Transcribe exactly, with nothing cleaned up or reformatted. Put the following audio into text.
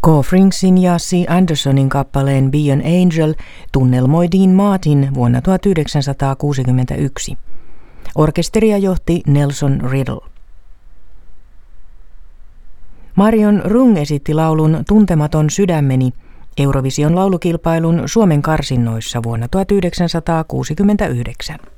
Cofringsin ja C. Andersonin kappaleen Be an Angel tunnelmoi Dean Martin vuonna tuhatyhdeksänsataakuusikymmentäyksi. Orkesteria johti Nelson Riddle. Marion Rung esitti laulun Tuntematon sydämeni Eurovision laulukilpailun Suomen karsinnoissa vuonna tuhatyhdeksänsataakuusikymmentäyhdeksän.